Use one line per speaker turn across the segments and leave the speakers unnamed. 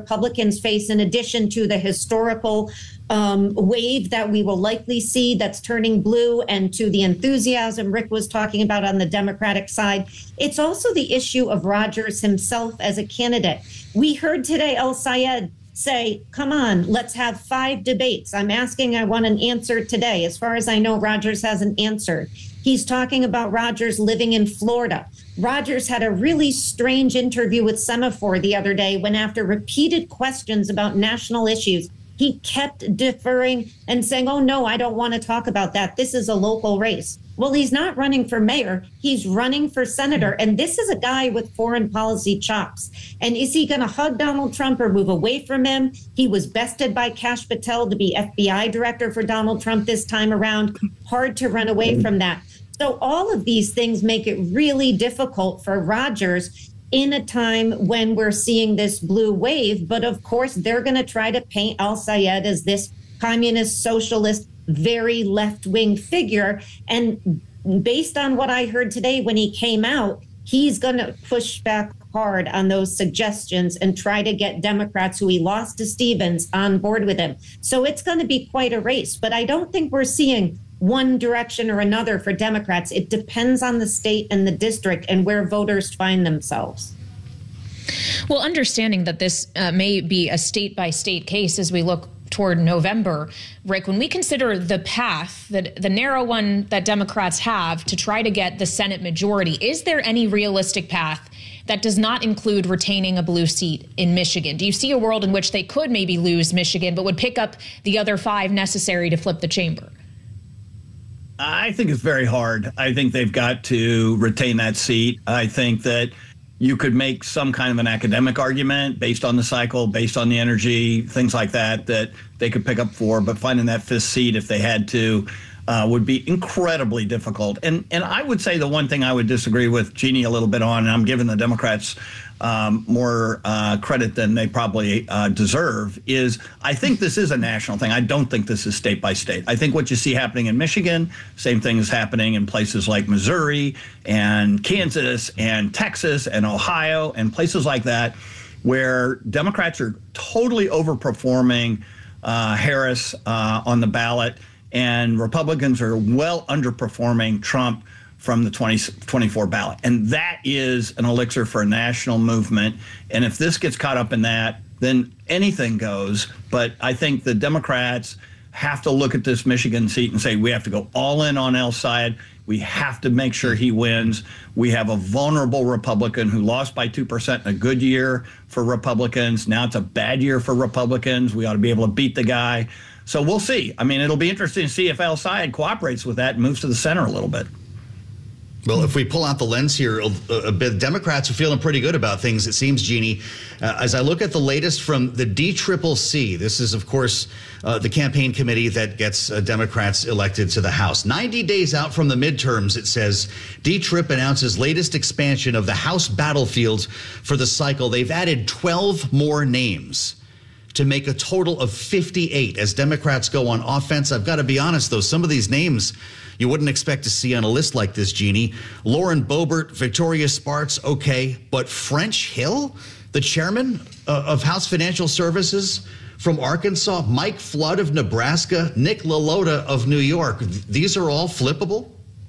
Republicans face, in addition to the historical wave that we will likely see that's turning blue, and to the enthusiasm Rick was talking about on the Democratic side. It's also the issue of Rogers himself as a candidate. We heard today El-Sayed say, come on, let's have 5 debates. I'm asking, I want an answer today. As far as I know, Rogers hasn't answered. He's talking about Rogers living in Florida. Rogers had a really strange interview with Semaphore the other day when, after repeated questions about national issues, he kept deferring and saying, oh, no, I don't want to talk about that. This is a local race. Well, he's not running for mayor. He's running for senator. And this is a guy with foreign policy chops. And is he going to hug Donald Trump or move away from him? He was bested by Kash Patel to be FBI director for Donald Trump this time around. Hard to run away from that. So all of these things make it really difficult for Rogers in a time when we're seeing this blue wave. But of course, they're going to try to paint El-Sayed as this communist, socialist, very left-wing figure. And based on what I heard today when he came out, he's going to push back hard on those suggestions and try to get Democrats who he lost to Stevens on board with him. So it's going to be quite a race. But I don't think we're seeing one direction or another for Democrats. It depends on the state and the district and where voters find themselves.
Well, understanding that this may be a state-by-state case as we look toward November, Rick, when we consider the path, that the narrow one that Democrats have to try to get the Senate majority, is there any realistic path that does not include retaining a blue seat in Michigan? Do you see a world in which they could maybe lose Michigan but would pick up the other 5 necessary to flip the chamber?
I think it's very hard. I think they've got to retain that seat. I think that you could make some kind of an academic argument based on the cycle, based on the energy, things like that, that they could pick up 4. But finding that 5th seat, if they had to, would be incredibly difficult. And I would say the one thing I would disagree with Jeannie a little bit on, and I'm giving the Democrats more credit than they probably deserve, is I think this is a national thing. I don't think this is state by state. I think what you see happening in Michigan, same thing is happening in places like Missouri and Kansas and Texas and Ohio and places like that, where Democrats are totally overperforming Harris on the ballot, and Republicans are well underperforming Trump from the 2024 ballot. And that is an elixir for a national movement. And if this gets caught up in that, then anything goes. But I think the Democrats have to look at this Michigan seat and say, we have to go all in on El-Sayed. We have to make sure he wins. We have a vulnerable Republican who lost by 2% in a good year for Republicans. Now it's a bad year for Republicans. We ought to be able to beat the guy. So we'll see. I mean, it'll be interesting to see if El-Sayed cooperates with that and moves to the center a little bit.
Well, if we pull out the lens here a bit, Democrats are feeling pretty good about things, it seems, Jeannie. As I look at the latest from the DCCC, this is, of course, the campaign committee that gets Democrats elected to the House. 90 days out from the midterms, it says, DTRIP announces latest expansion of the House battlefield for the cycle. They've added 12 more names to make a total of 58 as Democrats go on offense. I've got to be honest, though, some of these names you wouldn't expect to see on a list like this, Jeannie. Lauren Boebert, Victoria Spartz, okay. But French Hill, the chairman of House Financial Services from Arkansas, Mike Flood of Nebraska, Nick LaLota of New York, these are all flippable?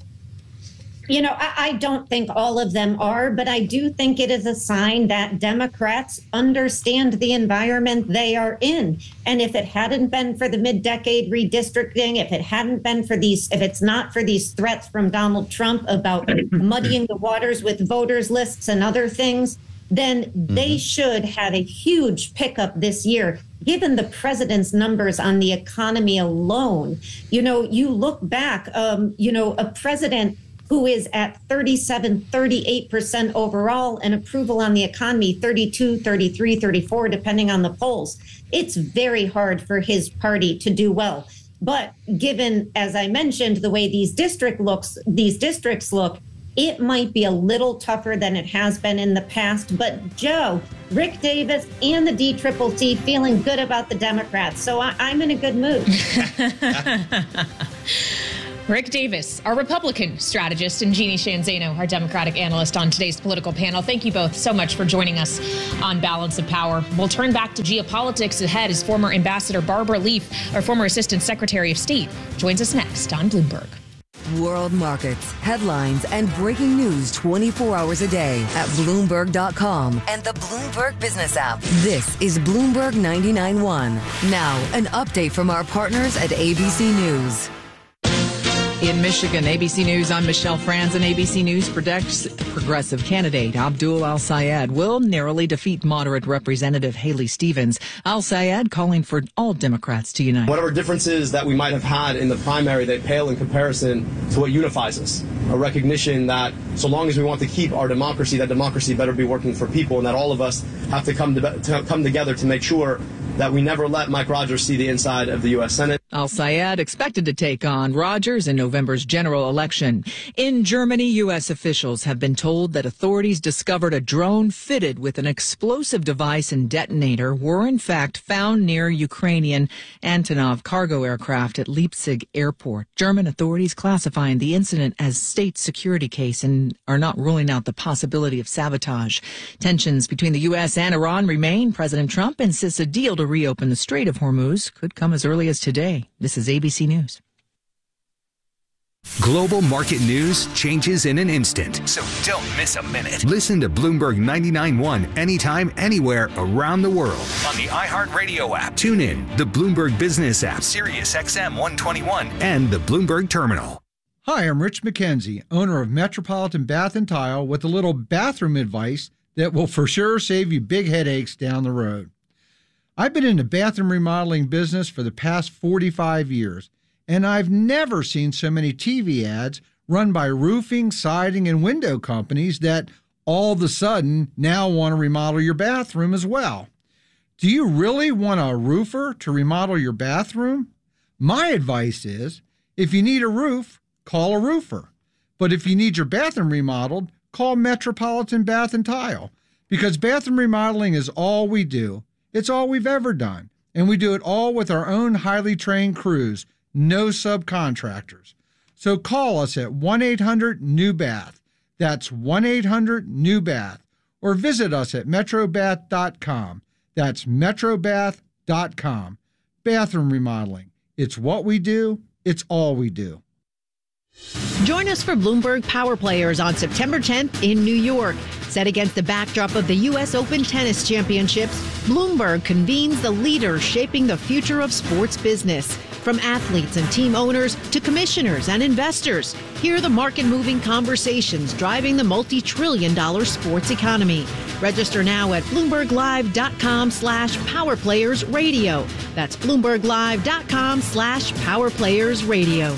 You know, I don't think all of them are, but I do think it is a sign that Democrats understand the environment they are in. And if it hadn't been for the mid-decade redistricting, if it's not for these threats from Donald Trump about muddying the waters with voters lists and other things, then they should have a huge pickup this year, given the president's numbers on the economy alone. You know, you look back, a president who is at 38% overall, and approval on the economy, 32, 33, 34, depending on the polls. It's very hard for his party to do well. But given, as I mentioned, the way these districts look, it might be a little tougher than it has been in the past. But Joe, Rick Davis, and the DCCC feeling good about the Democrats. So I'm in a good mood.
Rick Davis, our Republican strategist, and Jeannie Sheehan Zaino, our Democratic analyst on today's political panel. Thank you both so much for joining us on Balance of Power. We'll turn back to geopolitics ahead as former Ambassador Barbara Leaf, our former Assistant Secretary of State, joins us next on Bloomberg.
World markets, headlines, and breaking news 24 hours a day at Bloomberg.com and the Bloomberg Business app. This is Bloomberg 99.1. Now, an update from our partners at ABC News.
In Michigan, ABC News, I'm Michelle Franz, and ABC News predicts progressive candidate Abdul Al-Sayed will narrowly defeat moderate Representative Haley Stevens. Al-Sayed calling for all Democrats to unite.
Whatever differences that we might have had in the primary, they pale in comparison to what unifies us. A recognition that so long as we want to keep our democracy, that democracy better be working for people, and that all of us have to come together to make sure that we never let Mike Rogers see the inside of the U.S. Senate.
Al-Sayed expected to take on Rogers in November's general election. In Germany, U.S. officials have been told that authorities discovered a drone fitted with an explosive device and detonator were in fact found near Ukrainian Antonov cargo aircraft at Leipzig airport. German authorities classifying the incident as state security case and are not ruling out the possibility of sabotage. Tensions between the U.S. and Iran remain. President Trump insists a deal to reopen the Strait of Hormuz could come as early as today. This is ABC News.
Global market news changes in an instant, so don't miss a minute. Listen to Bloomberg 99.1 anytime, anywhere around the world on the iHeartRadio app. Tune in, the Bloomberg Business app, Sirius XM 121, and the Bloomberg Terminal.
Hi, I'm Rich McKenzie, owner of Metropolitan Bath & Tile, with a little bathroom advice that will for sure save you big headaches down the road. I've been in the bathroom remodeling business for the past 45 years, and I've never seen so many TV ads run by roofing, siding, and window companies that all of a sudden now want to remodel your bathroom as well. Do you really want a roofer to remodel your bathroom? My advice is, if you need a roof, call a roofer. But if you need your bathroom remodeled, call Metropolitan Bath & Tile, because bathroom remodeling is all we do. It's all we've ever done, and we do it all with our own highly trained crews, no subcontractors. So call us at 1-800-NEW-BATH. That's 1-800-NEW-BATH. Or visit us at metrobath.com. That's metrobath.com. Bathroom remodeling. It's what we do. It's all we do.
Join us for Bloomberg Power Players on September 10th in New York. Set against the backdrop of the U.S. Open Tennis Championships, Bloomberg convenes the leaders shaping the future of sports business. From athletes and team owners to commissioners and investors, hear the market-moving conversations driving the multi-trillion-dollar sports economy. Register now at BloombergLive.com/PowerPlayersRadio. That's BloombergLive.com/PowerPlayersRadio.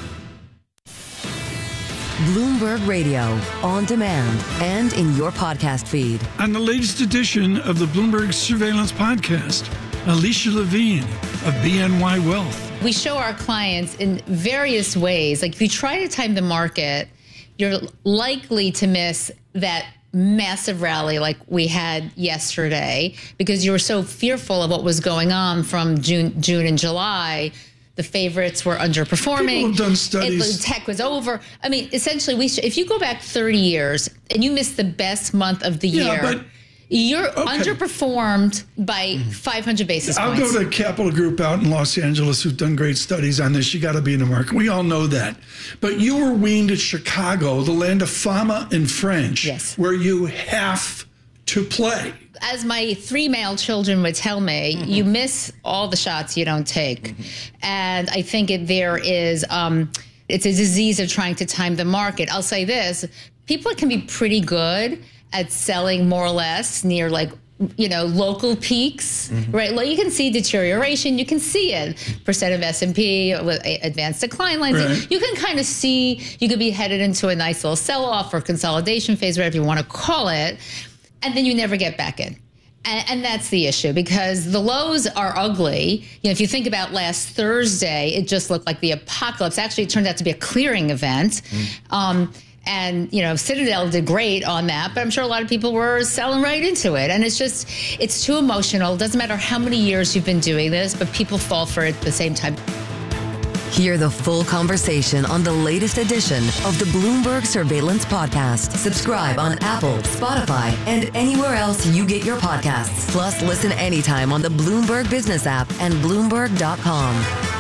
Bloomberg Radio, on demand and in your podcast feed.
On the latest edition of the Bloomberg Surveillance Podcast, Alicia Levine of BNY Wealth.
We show our clients in various ways. Like if you try to time the market, you're likely to miss that massive rally like we had yesterday because you were so fearful of what was going on from June and July. The favorites were underperforming.
People have done studies.
Tech was over. I mean, essentially, if you go back 30 years and you miss the best month of the year, you're underperformed by 500 basis points.
I'll go to Capital Group out in Los Angeles who've done great studies on this. You got to be in the market. We all know that. But you were weaned at Chicago, the land of fama and French, where you have to play.
As my 3 male children would tell me, you miss all the shots you don't take. And I think there is, it's a disease of trying to time the market. I'll say this, people can be pretty good at selling more or less near local peaks, right? Like you can see deterioration, you can see it. Percent of S&P with advanced decline lines. Right. You can kind of see, you could be headed into a nice little sell-off or consolidation phase, whatever you want to call it. And then you never get back in. And that's the issue because the lows are ugly. You know, if you think about last Thursday, it just looked like the apocalypse. Actually, it turned out to be a clearing event. And, Citadel did great on that, but I'm sure a lot of people were selling right into it. And it's too emotional. It doesn't matter how many years you've been doing this, but people fall for it at the same time.
Hear the full conversation on the latest edition of the Bloomberg Surveillance Podcast. Subscribe on Apple, Spotify, and anywhere else you get your podcasts. Plus, listen anytime on the Bloomberg Business app and Bloomberg.com.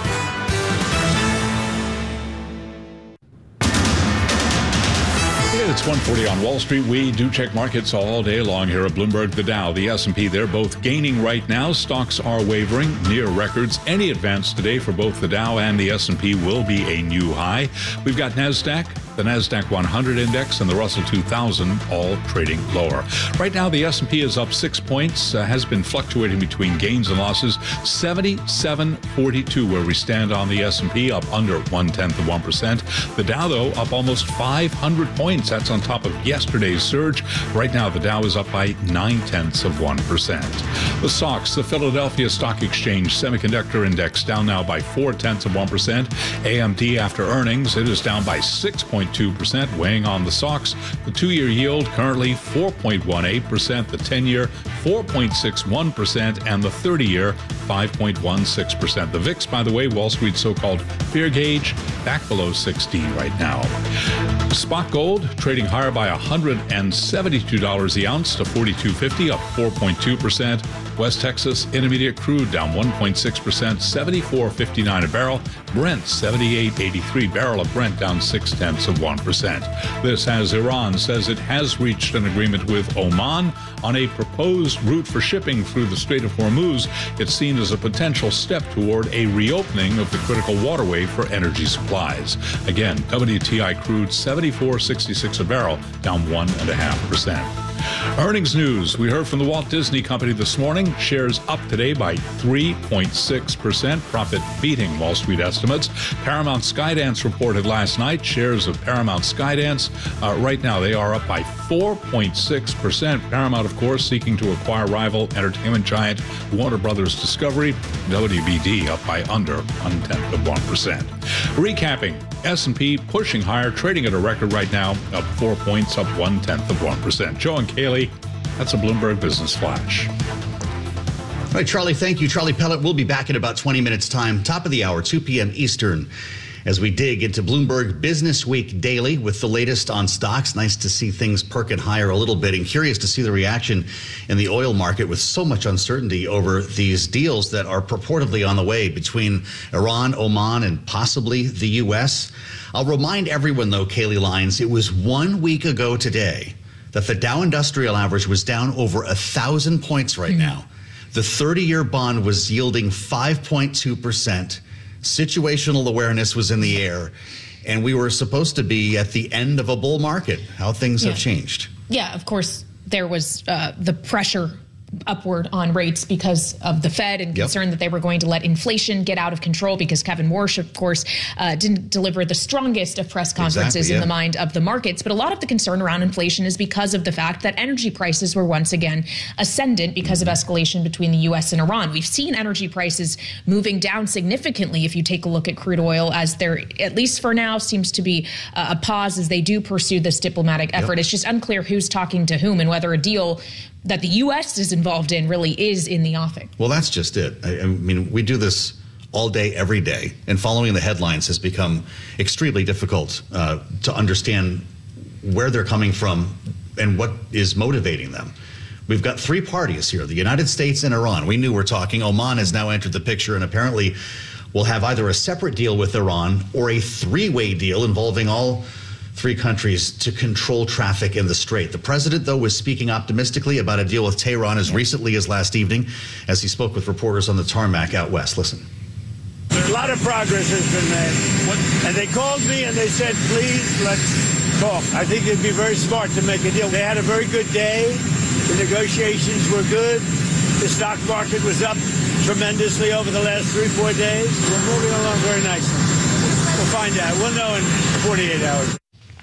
It's 1:40 on Wall Street. We do check markets all day long here at Bloomberg. The Dow, the S&P, they're both gaining right now. Stocks are wavering near records. Any advance today for both the Dow and the S&P will be a new high. We've got NASDAQ, the NASDAQ 100 index, and the Russell 2000 all trading lower. Right now, the S&P is up 6 points, has been fluctuating between gains and losses. 77.42 where we stand on the S&P, up under 0.1%. The Dow, though, up almost 500 points. That's on top of yesterday's surge. Right now, the Dow is up by 0.9%. The SOX, the Philadelphia Stock Exchange Semiconductor Index, down now by 0.4%. AMD, after earnings, it is down by 6.2%, weighing on the SOX. The 2-year yield currently 4.18%, the 10-year 4.61%, and the 30-year 5.16%. The VIX, by the way, Wall Street's so-called fear gauge, back below 16 right now. Spot gold trading higher by $172 the ounce to $42.50, up 4.2%. West Texas Intermediate crude down 1.6%, $74.59 a barrel. Brent, $78.83 barrel of Brent, down 0.6%. This as Iran says it has reached an agreement with Oman on a proposed route for shipping through the Strait of Hormuz. It's seen as a potential step toward a reopening of the critical waterway for energy supplies. Again, WTI crude $74.66 a barrel, down 1.5%. Earnings news. We heard from the Walt Disney Company this morning. Shares up today by 3.6%. Profit beating Wall Street estimates. Paramount Skydance reported last night. Shares of Paramount Skydance, right now, they are up by 4.6%. Paramount, of course, seeking to acquire rival entertainment giant Warner Brothers Discovery. WBD up by under 0.1%. Recapping. S&P pushing higher, trading at a record right now, up 4 points, up 0.1%. Joe and Kaylee, that's a Bloomberg Business Flash.
All right, Charlie, thank you. Charlie Pellet will be back in about 20 minutes' time, top of the hour, 2 p.m. Eastern, as we dig into Bloomberg Business Week Daily with the latest on stocks. Nice to see things perking higher a little bit, and curious to see the reaction in the oil market with so much uncertainty over these deals that are purportedly on the way between Iran, Oman, and possibly the U.S. I'll remind everyone, though, Kaylee Lyons, it was 1 week ago today that the Dow Industrial Average was down over 1,000 points right now. The 30-year bond was yielding 5.2%. Situational awareness was in the air, and we were supposed to be at the end of a bull market. How things have changed.
Yeah, of course, there was the pressure upward on rates because of the Fed and concern that they were going to let inflation get out of control, because Kevin Warsh, of course, didn't deliver the strongest of press conferences in the mind of the markets. But a lot of the concern around inflation is because of the fact that energy prices were once again ascendant because of escalation between the U.S. and Iran. We've seen energy prices moving down significantly if you take a look at crude oil, as there, at least for now, seems to be a pause as they do pursue this diplomatic effort. It's just unclear who's talking to whom and whether a deal that the U.S. is involved in really is in the offing. Well,
that's just it. I mean, we do this all day, every day, and following the headlines has become extremely difficult to understand where they're coming from and what is motivating them. We've got three parties here, the United States and Iran. We knew we're talking. Oman has now entered the picture and apparently will have either a separate deal with Iran or a three-way deal involving all three countries to control traffic in the Strait. The president, though, was speaking optimistically about a deal with Tehran as recently as last evening as he spoke with reporters on the tarmac out west. Listen.
A lot of progress has been made. And they called me and they said, please, let's talk. I think it'd be very smart to make a deal. They had a very good day. The negotiations were good. The stock market was up tremendously over the last 3-4 days. We're moving along very nicely. We'll find out. We'll know in 48 hours.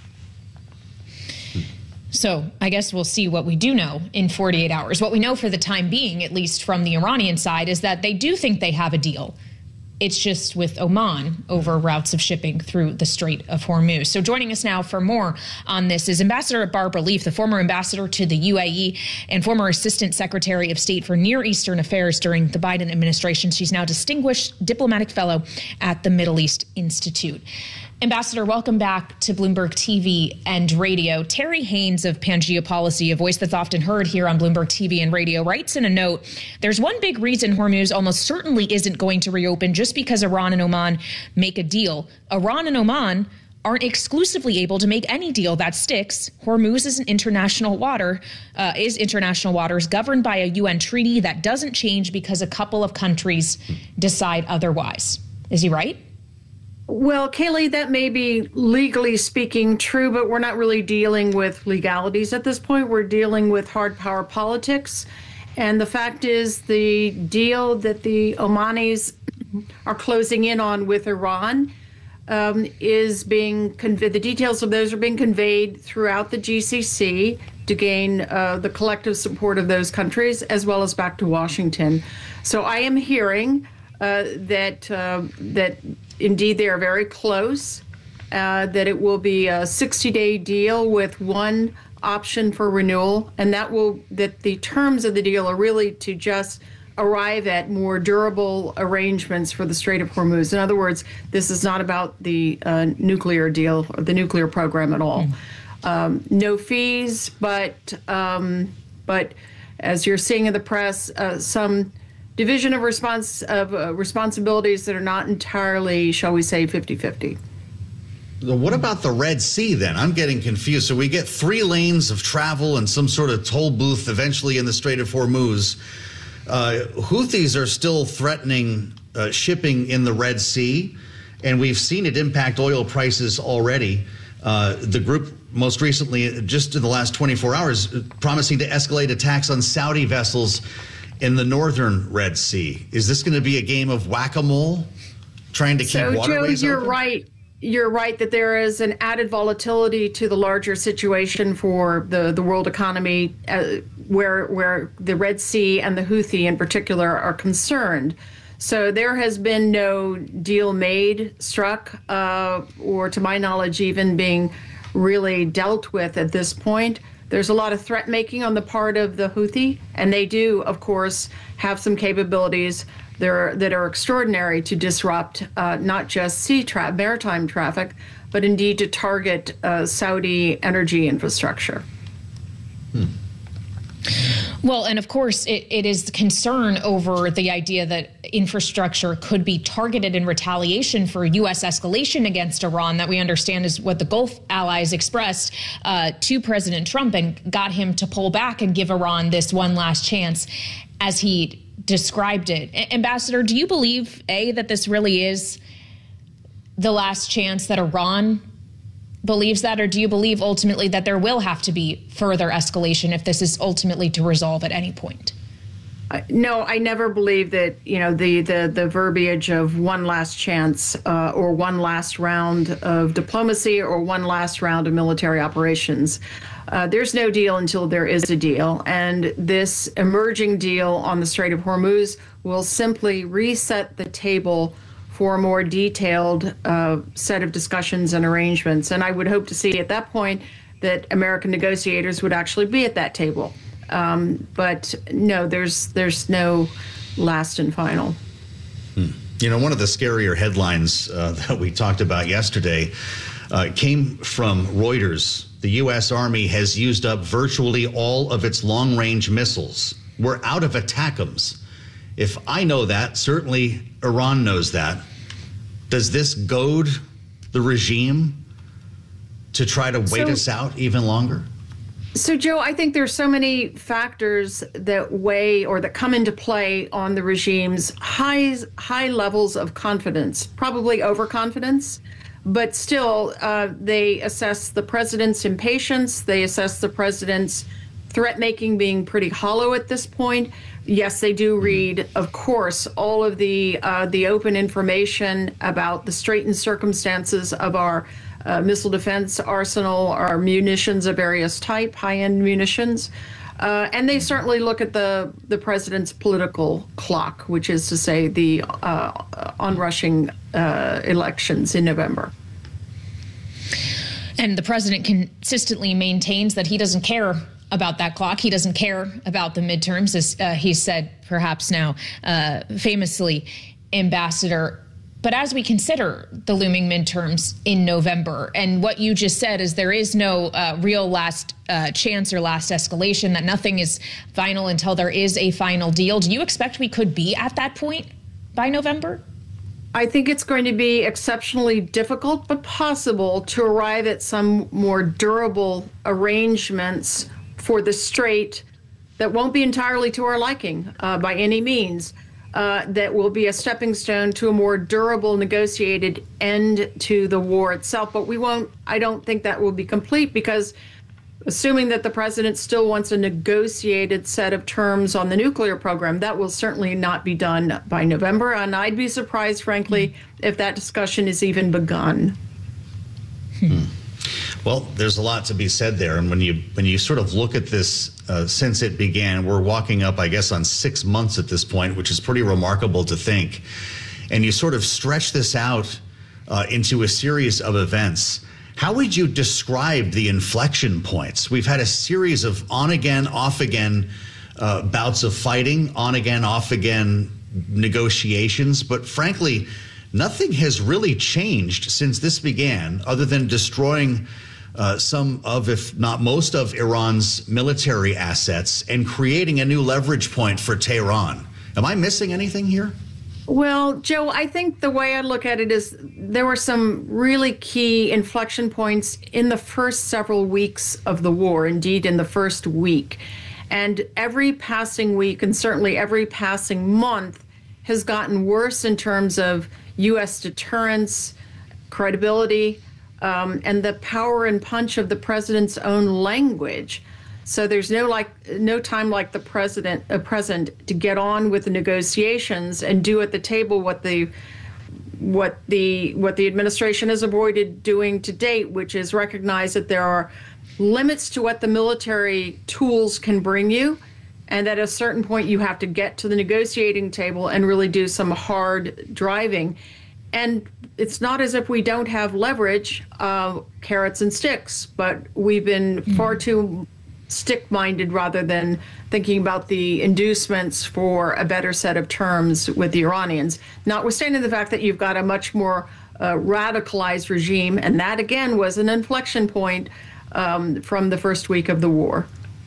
So I guess we'll see what we do know in 48 hours. What we know for the time being, at least from the Iranian side, is that they do think they have a deal. It's just with Oman over routes of shipping through the Strait of Hormuz. So joining us now for more on this is Ambassador Barbara Leaf, the former ambassador to the UAE and former Assistant Secretary of State for Near Eastern Affairs during the Biden administration. She's now Distinguished Diplomatic Fellow at the Middle East Institute. Ambassador, welcome back to Bloomberg TV and radio. Terry Haynes of Pangea Policy, a voice that's often heard here on Bloomberg TV and radio, writes in a note, there's one big reason Hormuz almost certainly isn't going to reopen just because Iran and Oman make a deal. Iran and Oman aren't exclusively able to make any deal that sticks. Hormuz is international waters governed by a UN treaty that doesn't change because a couple of countries decide otherwise. Is he right?
Well, Kayleigh, that may be legally speaking true, but we're not really dealing with legalities at this point. We're dealing with hard power politics. And the fact is, the deal that the Omanis are closing in on with Iran is being conveyed. The details of those are being conveyed throughout the GCC to gain the collective support of those countries, as well as back to Washington. So I am hearing that indeed they are very close, that it will be a 60-day deal with one option for renewal, and that the terms of the deal are really to just arrive at more durable arrangements for the Strait of Hormuz. In other words, this is not about the nuclear deal or the nuclear program at all. No fees, but as you're seeing in the press, some division of responsibilities that are not entirely, shall we say, 50-50.
What about the Red Sea then? I'm getting confused. So we get 3 lanes of travel and some sort of toll booth eventually in the Strait of Hormuz. Houthis are still threatening shipping in the Red Sea, and we've seen it impact oil prices already. The group most recently, just in the last 24 hours, promising to escalate attacks on Saudi vessels in the northern Red Sea. Is this going to be a game of whack-a-mole, trying to keep waterways
Joe,
open?
right. You're right that there is an added volatility to the larger situation for the world economy, where the Red Sea and the Houthi in particular are concerned. So there has been no deal struck, or to my knowledge, even being really dealt with at this point. There's a lot of threat making on the part of the Houthi, and they do, of course, have some capabilities that are extraordinary to disrupt not just maritime traffic, but indeed to target Saudi energy infrastructure.
Well, and of course, it is the concern over the idea that infrastructure could be targeted in retaliation for U.S. escalation against Iran, that we understand is what the Gulf allies expressed to President Trump and got him to pull back and give Iran this one last chance, as he described it. Ambassador, do you believe, A, that this really is the last chance, that Iran believes that, or do you believe ultimately that there will have to be further escalation if this is ultimately to resolve at any point?
No, I never believe that, the verbiage of one last chance or one last round of diplomacy or one last round of military operations. There's no deal until there is a deal. And this emerging deal on the Strait of Hormuz will simply reset the table for a more detailed set of discussions and arrangements. And I would hope to see at that point that American negotiators would actually be at that table. But no, there's no last and final.
One of the scarier headlines that we talked about yesterday came from Reuters. The U.S. Army has used up virtually all of its long-range missiles. We're out of ATACMS. If I know that, certainly Iran knows that. Does this goad the regime to try to wait us out even longer?
So, Joe, I think there's so many factors that weigh or that come into play on the regime's high levels of confidence, probably overconfidence. But still, they assess the president's impatience. They assess the president's threat-making being pretty hollow at this point. Yes, they do read, of course, all of the open information about the straitened circumstances of our missile defense arsenal, our munitions of various type, high-end munitions. And they certainly look at the president's political clock, which is to say the onrushing elections in November.
And the president consistently maintains that he doesn't care about that clock. He doesn't care about the midterms, as he said, perhaps now famously, Ambassador. But as we consider the looming midterms in November, and what you just said is there is no real last chance or last escalation, that nothing is final until there is a final deal. Do you expect we could be at that point by November?
I think it's going to be exceptionally difficult, but possible to arrive at some more durable arrangements for the strait that won't be entirely to our liking by any means. That will be a stepping stone to a more durable negotiated end to the war itself. But I don't think that will be complete, because assuming that the president still wants a negotiated set of terms on the nuclear program, that will certainly not be done by November. And I'd be surprised, frankly, if that discussion is even begun.
Well, there's a lot to be said there. And when you sort of look at this since it began, we're walking up, I guess, on 6 months at this point, which is pretty remarkable to think. And you sort of stretch this out into a series of events. How would you describe the inflection points? We've had a series of on-again, off-again bouts of fighting, on-again, off-again negotiations. But frankly, nothing has really changed since this began, other than destroying some of, if not most of, Iran's military assets and creating a new leverage point for Tehran. Am I missing anything here?
Well, Joe, I think the way I look at it is there were some really key inflection points in the first several weeks of the war, indeed in the first week. And every passing week, and certainly every passing month, has gotten worse in terms of U.S. deterrence, credibility, and the power and punch of the president's own language. So there's no time like the present to get on with the negotiations and do at the table what the administration has avoided doing to date, which is recognize that there are limits to what the military tools can bring you, and at a certain point you have to get to the negotiating table and really do some hard driving. And it's not as if we don't have leverage, carrots and sticks, but we've been far too stick-minded rather than thinking about the inducements for a better set of terms with the Iranians, notwithstanding the fact that you've got a much more radicalized regime. And that, again, was an inflection point from the first week of the war.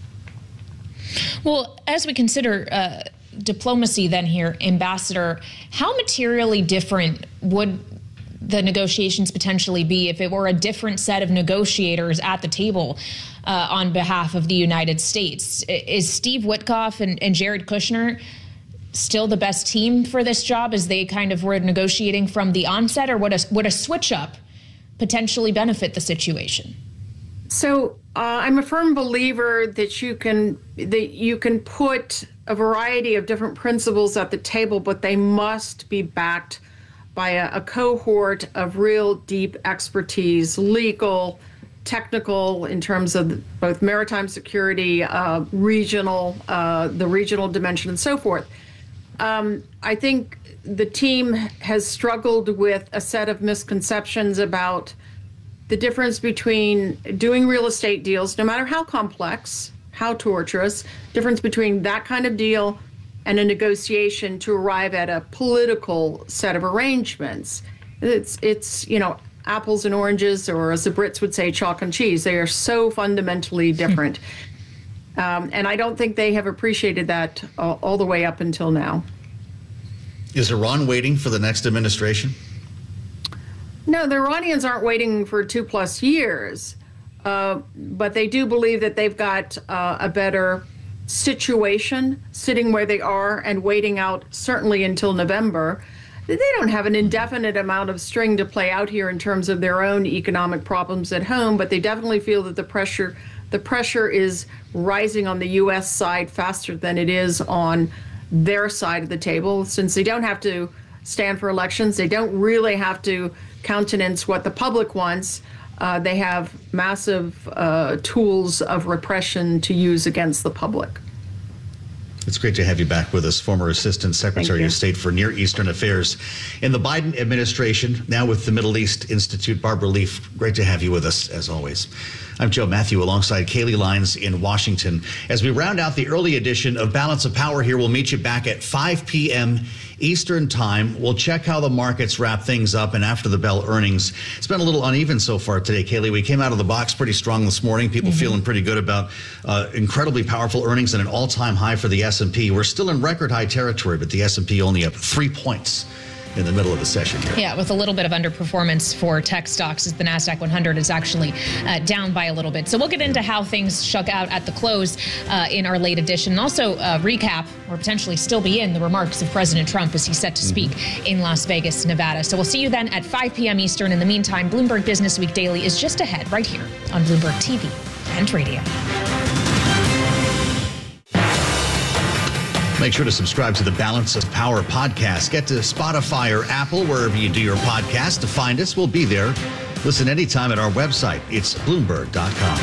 Well, as we consider diplomacy then here, Ambassador, how materially different would the negotiations potentially be if it were a different set of negotiators at the table on behalf of the United States? Is Steve Witkoff and Jared Kushner still the best team for this job, as they kind of were negotiating from the onset, or would a switch up potentially benefit the situation?
So I'm a firm believer that you can put a variety of different principles at the table, but they must be backed by a cohort of real deep expertise, legal, technical, in terms of both maritime security, regional, the regional dimension, and so forth. I think the team has struggled with a set of misconceptions about the difference between doing real estate deals, no matter how complex, how torturous, difference between that kind of deal and a negotiation to arrive at a political set of arrangements. It's apples and oranges, or as the Brits would say, chalk and cheese. They are so fundamentally different. And I don't think they have appreciated that all the way up until now.
Is Iran waiting for the next administration?
No, the Iranians aren't waiting for 2+ years, but they do believe that they've got a better situation sitting where they are and waiting out certainly until November. They don't have an indefinite amount of string to play out here in terms of their own economic problems at home, but they definitely feel that the pressure is rising on the U.S. side faster than it is on their side of the table. Since they don't have to stand for elections, they don't really have to countenance what the public wants. they have massive tools of repression to use against the public.
It's great to have you back with us, former Assistant Secretary of State for Near Eastern Affairs in the Biden administration, now with the Middle East Institute. Barbara Leaf, great to have you with us, as always. I'm Joe Matthew, alongside Kaylee Lyons in Washington. As we round out the early edition of Balance of Power here, we'll meet you back at 5 p.m. Eastern Time. We'll check how the markets wrap things up, and after the bell earnings. It's been a little uneven so far today, Kaylee. We came out of the box pretty strong this morning. People feeling pretty good about incredibly powerful earnings and an all-time high for the S&P. We're still in record high territory, but the S&P only up 3 points in the middle of the session here.
Yeah, with a little bit of underperformance for tech stocks, as the NASDAQ 100 is actually down by a little bit. So we'll get into how things shook out at the close in our late edition. And also recap, or potentially still be in, the remarks of President Trump as he's set to speak in Las Vegas, Nevada. So we'll see you then at 5 p.m. Eastern. In the meantime, Bloomberg Business Week Daily is just ahead right here on Bloomberg TV and radio.
Make sure to subscribe to the Balance of Power podcast. Get to Spotify or Apple, wherever you do your podcast, to find us. We'll be there. Listen anytime at our website. It's Bloomberg.com.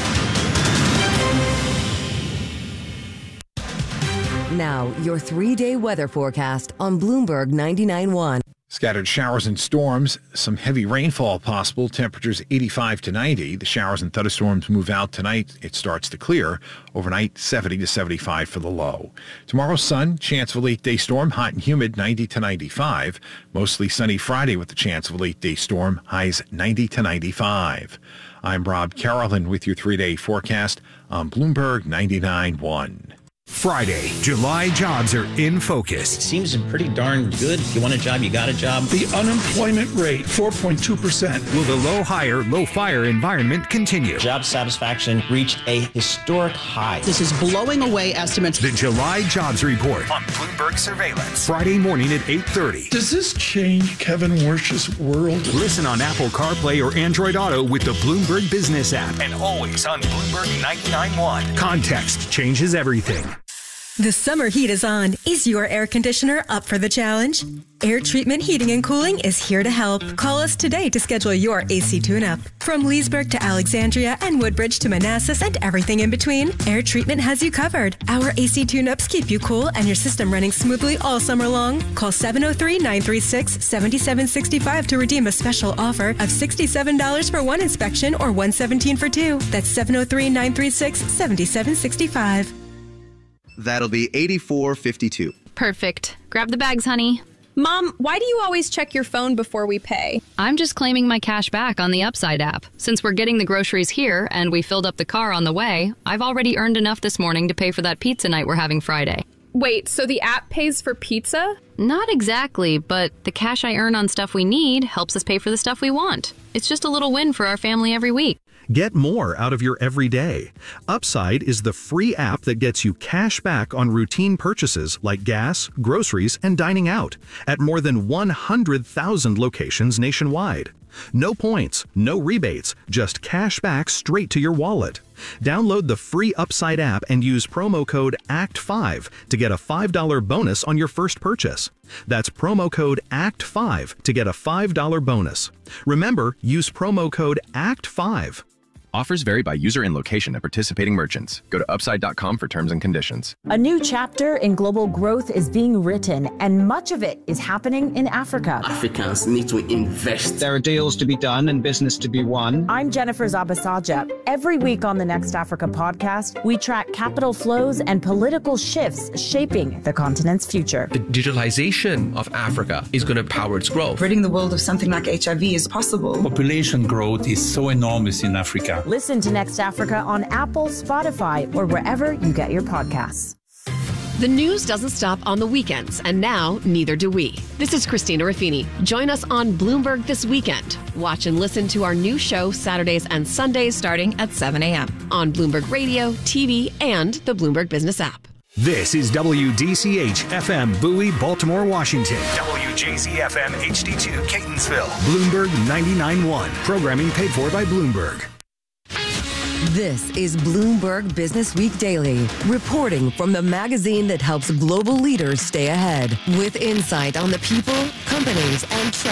Now, your 3-day weather forecast on Bloomberg 99.1.
Scattered showers and storms, some heavy rainfall possible, temperatures 85 to 90. The showers and thunderstorms move out tonight. It starts to clear. Overnight, 70 to 75 for the low. Tomorrow, sun, chance of a late-day storm, hot and humid, 90 to 95. Mostly sunny Friday with the chance of a late-day storm, highs 90 to 95. I'm Rob Carolan with your 3-day forecast on Bloomberg 99.1.
Friday, July jobs are in focus.
It seems pretty darn good. If you want a job, you got a job.
The unemployment rate, 4.2%.
Will the low hire, low fire environment continue?
Job satisfaction reached a historic high.
This is blowing away estimates.
The July jobs report on Bloomberg Surveillance. Friday morning at 8:30.
Does this change Kevin Warsh's world?
Listen on Apple CarPlay or Android Auto with the Bloomberg Business app. And always on Bloomberg 99.1. Context changes everything.
The summer heat is on. Is your air conditioner up for the challenge? Air Treatment Heating and Cooling is here to help. Call us today to schedule your AC tune-up. From Leesburg to Alexandria and Woodbridge to Manassas and everything in between, Air Treatment has you covered. Our AC tune-ups keep you cool and your system running smoothly all summer long. Call 703-936-7765 to redeem a special offer of $67 for one inspection or $117 for two. That's 703-936-7765.
That'll be $84.52.
Perfect. Grab the bags, honey.
Mom, why do you always check your phone before we pay?
I'm just claiming my cash back on the Upside app. Since we're getting the groceries here and we filled up the car on the way, I've already earned enough this morning to pay for that pizza night we're having Friday.
Wait, so the app pays for pizza?
Not exactly, but the cash I earn on stuff we need helps us pay for the stuff we want. It's just a little win for our family every week.
Get more out of your everyday. Upside is the free app that gets you cash back on routine purchases like gas, groceries, and dining out at more than 100,000 locations nationwide. No points, no rebates, just cash back straight to your wallet. Download the free Upside app and use promo code ACT5 to get a $5 bonus on your first purchase. That's promo code ACT5 to get a $5 bonus. Remember, use promo code ACT5.
Offers vary by user and location at participating merchants. Go to upside.com for terms and conditions.
A new chapter in global growth is being written, and much of it is happening in Africa.
Africans need to invest.
There are deals to be done and business to be won.
I'm Jennifer Zabasaja. Every week on the Next Africa podcast, we track capital flows and political shifts shaping the continent's future.
The digitalization of Africa is going to power its growth.
Ridding the world of something like HIV is possible.
Population growth is so enormous in Africa.
Listen to Next Africa on Apple, Spotify, or wherever you get your podcasts.
The news doesn't stop on the weekends, and now neither do we. This is Christina Ruffini. Join us on Bloomberg this weekend. Watch and listen to our new show Saturdays and Sundays starting at 7 a.m. on Bloomberg Radio, TV, and the Bloomberg Business app.
This is WDCH FM Bowie, Baltimore, Washington. WJZ FM HD2 Catonsville. Bloomberg 99.1. Programming paid for by Bloomberg.
This is Bloomberg Business Week Daily, reporting from the magazine that helps global leaders stay ahead, with insight on the people, companies, and trends.